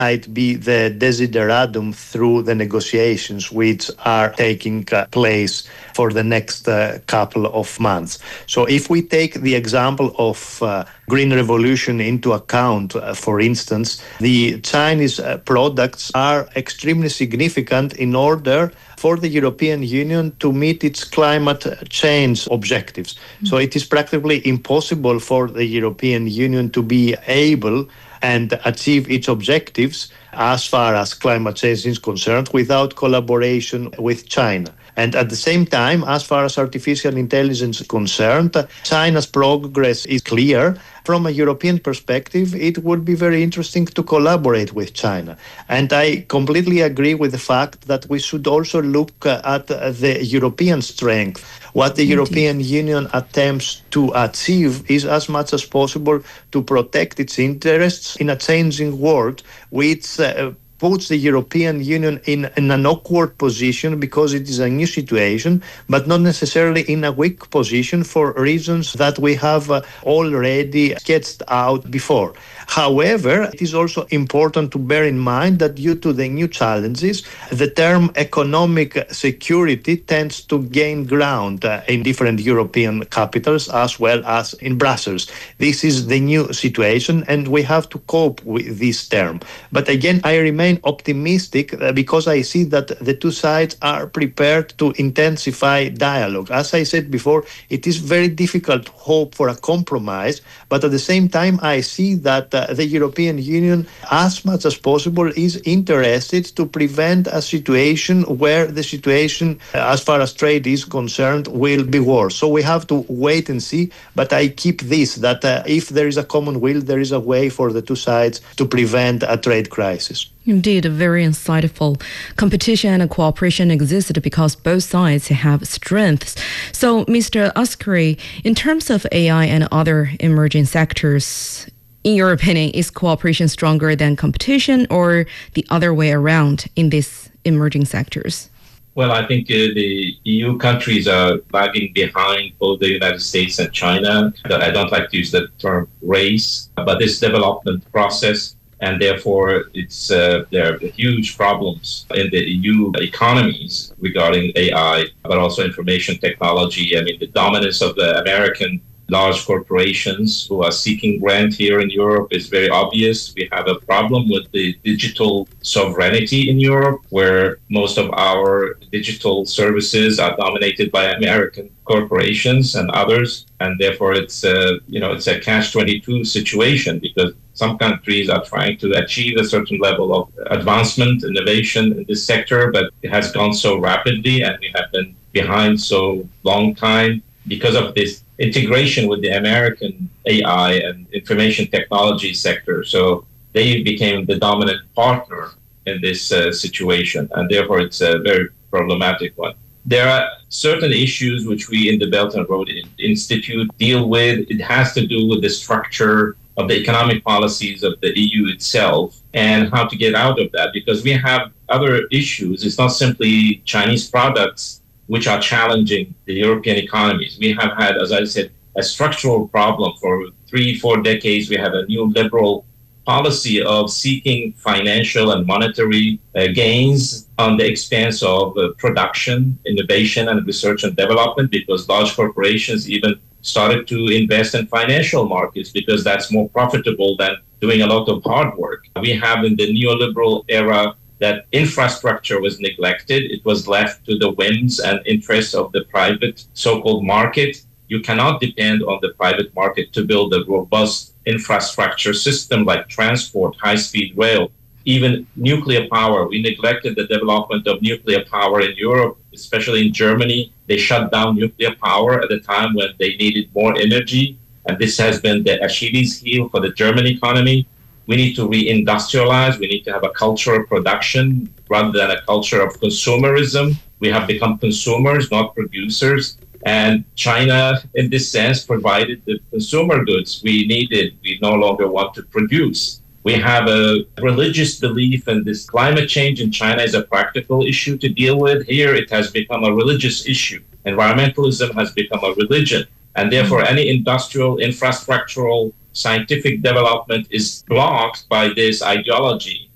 might be the desideratum through the negotiations which are taking place for the next couple of months. So if we take the example of Green Revolution into account, for instance, the Chinese products are extremely significant in order for the European Union to meet its climate change objectives. So it is practically impossible for the European Union to be able and achieve its objectives as far as climate change is concerned without collaboration with China. And at the same time, as far as artificial intelligence is concerned, China's progress is clear. From a European perspective, it would be very interesting to collaborate with China. And I completely agree with the fact that we should also look at the European strength. What the European Union attempts to achieve is as much as possible to protect its interests in a changing world, which puts the European Union in an awkward position because it is a new situation, but not necessarily in a weak position for reasons that we have already sketched out before. However, it is also important to bear in mind that due to the new challenges, the term economic security tends to gain ground in different European capitals as well as in Brussels. This is the new situation and we have to cope with this term. But again, I remain optimistic because I see that the two sides are prepared to intensify dialogue. As I said before, it is very difficult to hope for a compromise, but at the same time, I see that the European Union, as much as possible, is interested to prevent a situation where the situation, as far as trade is concerned, will be worse. So we have to wait and see, but I keep this, that if there is a common will, there is a way for the two sides to prevent a trade crisis. Indeed, very insightful. Competition and cooperation exist because both sides have strengths. So, Mr. Askari, in terms of AI and other emerging sectors, in your opinion, is cooperation stronger than competition or the other way around in these emerging sectors? Well, I think the EU countries are lagging behind both the United States and China. I don't like to use the term race, but this development process, and therefore there are huge problems in the EU economies regarding AI, but also information technology. I mean, the dominance of the American large corporations who are seeking grant here in Europe is very obvious. We have a problem with the digital sovereignty in Europe, where most of our digital services are dominated by American corporations and others, and therefore it's a catch-22 situation because some countries are trying to achieve a certain level of advancement, innovation in this sector, but it has gone so rapidly and we have been behind so long time because of this integration with the American AI and information technology sector. So they became the dominant partner in this situation, and therefore it's a very problematic one. There are certain issues which we in the Belt and Road Institute deal with. It has to do with the structure of the economic policies of the EU itself and how to get out of that, because we have other issues. It's not simply Chinese products which are challenging the European economies. We have had, as I said, a structural problem for 3-4 decades. We have a new liberal policy of seeking financial and monetary gains on the expense of production, innovation, and research and development, because large corporations even started to invest in financial markets because that's more profitable than doing a lot of hard work. We have in the neoliberal era that infrastructure was neglected. It was left to the whims and interests of the private so-called market. You cannot depend on the private market to build a robust infrastructure system like transport, high-speed rail, even nuclear power. We neglected the development of nuclear power in Europe, especially in Germany. They shut down nuclear power at a time when they needed more energy. And this has been the Achilles heel for the German economy. We need to re-industrialize. We need to have a culture of production rather than a culture of consumerism. We have become consumers, not producers. And China, in this sense, provided the consumer goods we needed. We no longer want to produce. We have a religious belief in this. Climate change in China is a practical issue to deal with. Here, it has become a religious issue. Environmentalism has become a religion. And therefore, any industrial, infrastructural, scientific development is blocked by this ideology.